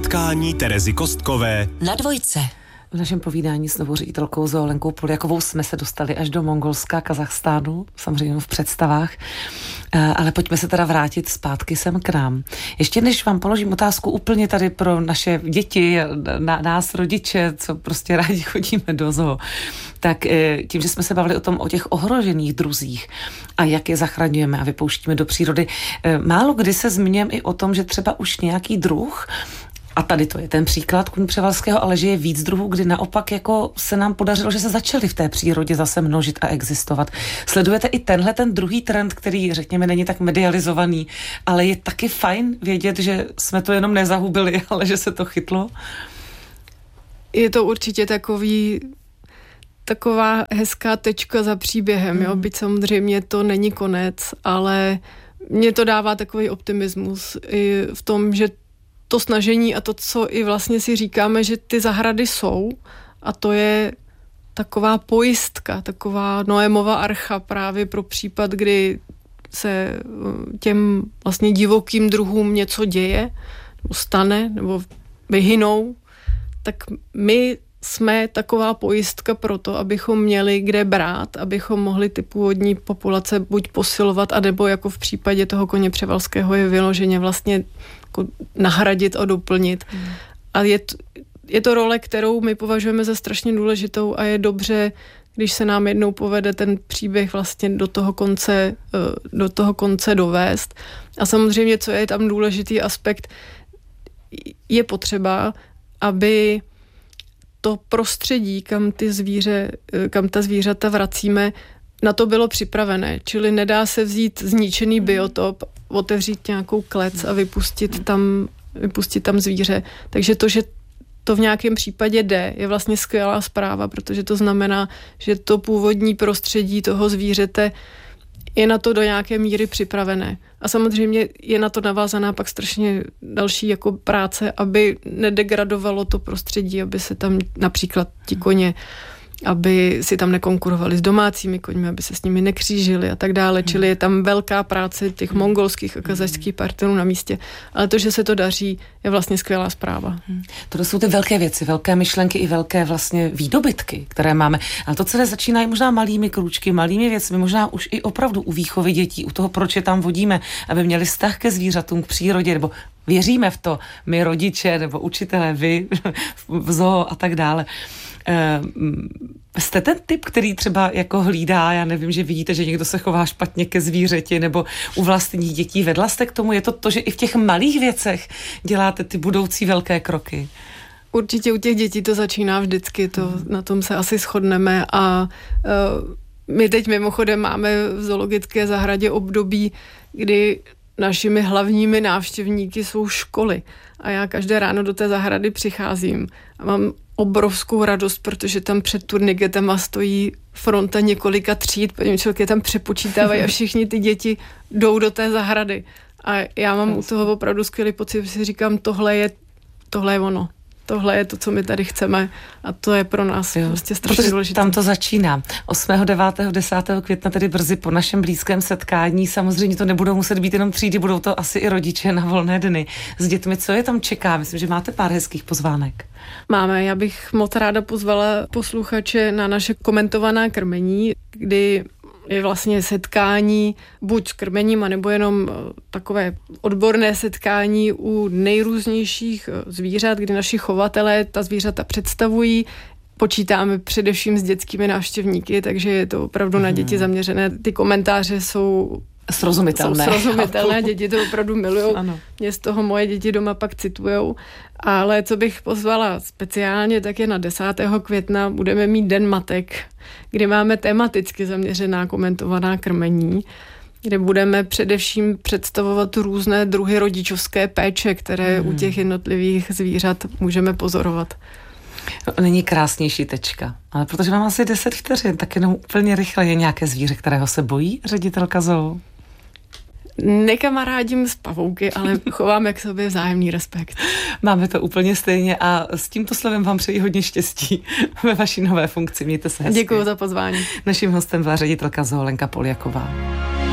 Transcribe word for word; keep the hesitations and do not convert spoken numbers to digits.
Setkání Terezy Kostkové na Dvojce. V našem povídání s novou ředitelkou zoo Lenkou Poljakovou jsme se dostali až do Mongolska, Kazachstánu, samozřejmě v představách, ale pojďme se teda vrátit zpátky sem k nám. Ještě než vám položím otázku úplně tady pro naše děti, na, nás rodiče, co prostě rádi chodíme do zoo, tak tím, že jsme se bavili o tom, o těch ohrožených druzích a jak je zachraňujeme a vypouštíme do přírody, málo kdy se zmiňujeme i o tom, že třeba už nějaký druh, a tady to je ten příklad kůň převalského, ale že je víc druhů, kdy naopak jako se nám podařilo, že se začaly v té přírodě zase množit a existovat. Sledujete i tenhle ten druhý trend, který, řekněme, není tak medializovaný, ale je taky fajn vědět, že jsme to jenom nezahubili, ale že se to chytlo? Je to určitě takový taková hezká tečka za příběhem, hmm. jo, byť samozřejmě to není konec, ale mě to dává takový optimismus i v tom, že to snažení a to, co i vlastně si říkáme, že ty zahrady jsou a to je taková pojistka, taková Noémova archa právě pro případ, kdy se těm vlastně divokým druhům něco děje, nebo stane, nebo vyhynou, tak my jsme taková pojistka pro to, abychom měli kde brát, abychom mohli ty původní populace buď posilovat, anebo jako v případě toho koně převalského je vyloženě vlastně jako nahradit a doplnit. Hmm. A je to, je to role, kterou my považujeme za strašně důležitou a je dobře, když se nám jednou povede ten příběh vlastně do toho konce, do toho konce dovést. A samozřejmě, co je tam důležitý aspekt, je potřeba, aby to prostředí, kam ty zvíře, kam ta zvířata vracíme, na to bylo připravené. Čili nedá se vzít zničený biotop, otevřít nějakou klec a vypustit tam, vypustit tam zvíře. Takže to, že to v nějakém případě jde, je vlastně skvělá zpráva, protože to znamená, že to původní prostředí toho zvířete je na to do nějaké míry připravené. A samozřejmě je na to navázaná pak strašně další jako práce, aby nedegradovalo to prostředí, aby se tam například ti koně, aby si tam nekonkurovali s domácími koňmi, aby se s nimi nekřížili a tak dále. Čili je tam velká práce těch mongolských a kazašských partnerů na místě. Ale to, že se to daří, je vlastně skvělá zpráva. To jsou ty velké věci, velké myšlenky i velké vlastně výdobytky, které máme. Ale to celé začíná i možná malými krůčky, malými věcmi, možná už i opravdu u výchovy dětí, u toho, proč je tam vodíme, aby měli vztah ke zvířatům, k přírodě, nebo věříme v to, my rodiče, nebo učitelé, vy v zoo a tak dále. Jste ten typ, který třeba jako hlídá, já nevím, že vidíte, že někdo se chová špatně ke zvířeti nebo u vlastních dětí, vedla jste k tomu? Je to to, že i v těch malých věcech děláte ty budoucí velké kroky? Určitě u těch dětí to začíná vždycky, to, hmm. na tom se asi shodneme a uh, my teď mimochodem máme v zoologické zahradě období, kdy našimi hlavními návštěvníky jsou školy a já každé ráno do té zahrady přicházím a mám obrovskou radost, protože tam před turnigetama stojí fronta několika tříd, protože člověk je tam přepočítávají a všichni ty děti jdou do té zahrady. A já mám u toho opravdu skvělý pocit, že si říkám, tohle je, tohle je ono. Tohle je to, co my tady chceme a to je pro nás jo, prostě strašně důležité. Tam to začíná. osmého, devátého, desátého května, tedy brzy po našem blízkém setkání. Samozřejmě to nebudou muset být jenom třídy, budou to asi i rodiče na volné dny s dětmi. Co je tam čeká? Myslím, že máte pár hezkých pozvánek. Máme. Já bych moc ráda pozvala posluchače na naše komentovaná krmení, kdy je vlastně setkání buď s krmením, anebo jenom takové odborné setkání u nejrůznějších zvířat, kdy naši chovatelé ta zvířata představují. Počítáme především s dětskými návštěvníky, takže je to opravdu hmm. na děti zaměřené. Ty komentáře jsou srozumitelné. Jsou srozumitelné, děti to opravdu milujou. Mě z toho moje děti doma pak citujou. Ale co bych pozvala speciálně, tak je na desátého května budeme mít Den matek, kde máme tematicky zaměřená komentovaná krmení, kde budeme především představovat různé druhy rodičovské péče, které hmm. u těch jednotlivých zvířat můžeme pozorovat. Není krásnější tečka, ale protože mám asi deset vteřin, tak jenom úplně rychle. Je nějaké zvíře, kterého se bojí ředitelka zoo? Nekamarádím s pavouky, ale chováme k sobě vzájemný respekt. Máme to úplně stejně a s tímto slovem vám přeji hodně štěstí ve vaší nové funkci. Mějte se hezky. Děkuji za pozvání. Naším hostem byla ředitelka zoo Lenka Poljaková.